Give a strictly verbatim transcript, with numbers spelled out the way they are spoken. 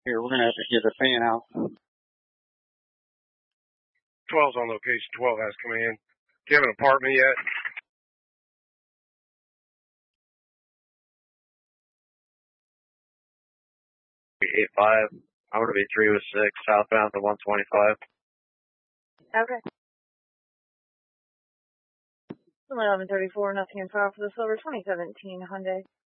Here, we're going to have to get a fan out. twelve's on location. twelve has come in. Do you have an apartment yet? eight five. I'm going to be three with six, southbound to one twenty-five. Okay. eleven thirty-four, nothing in file for the silver twenty seventeen Hyundai.